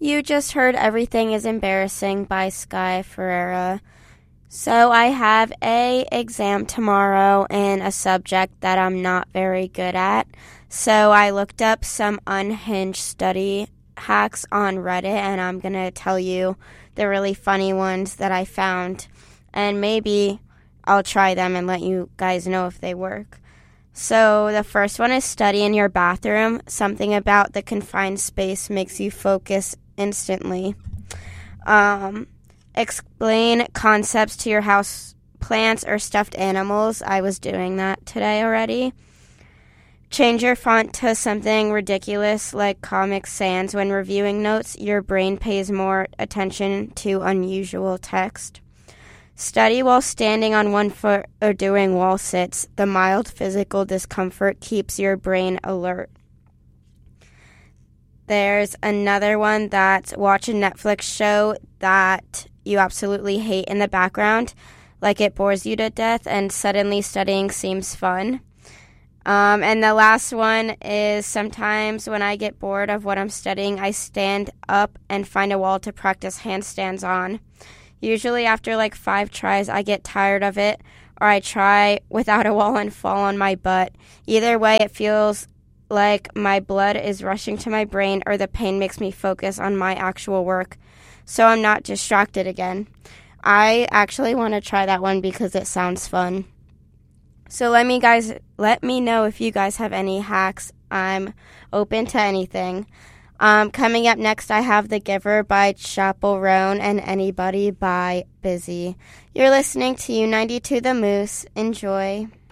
You just heard Everything is Embarrassing by Sky Ferreira. So I have a exam tomorrow in a subject that I'm not very good at. So I looked up some unhinged study hacks on Reddit, and I'm going to tell you the really funny ones that I found. And maybe I'll try them and let you guys know if they work. So the first one is study in your bathroom. Something about the confined space makes you focus instantly. Explain concepts to your house plants or stuffed animals. I was doing that today already. Change your font to something ridiculous like Comic Sans. When reviewing notes, your brain pays more attention to unusual text. Study while standing on one foot or doing wall sits. The mild physical discomfort keeps your brain alert. There's another one that's watch a Netflix show that you absolutely hate in the background, like it bores you to death, and suddenly studying seems fun. And the last one is sometimes when I get bored of what I'm studying, I stand up and find a wall to practice handstands on. Usually after like 5 tries, I get tired of it, or I try without a wall and fall on my butt. Either way, it feels like my blood is rushing to my brain, or the pain makes me focus on my actual work, so I'm not distracted again. I actually want to try that one because it sounds fun. So let me know if you guys have any hacks. I'm open to anything. Coming up next, I have The Giver by Chappell Roan and Anybody by Busy. You're listening to U92 The Moose. Enjoy.